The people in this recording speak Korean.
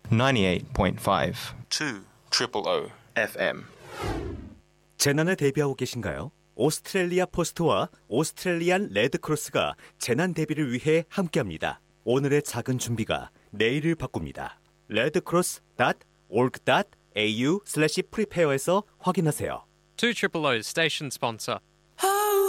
98.5 200 FM. 재난에 대비하고 계신가요? 오스트레일리아 포스트와 오스트레일리안 레드크로스가 재난 대비를 위해 함께합니다. 오늘의 작은 준비가 내일을 바꿉니다. redcross.org.au/prepare에서 확인하세요. 200's station sponsor.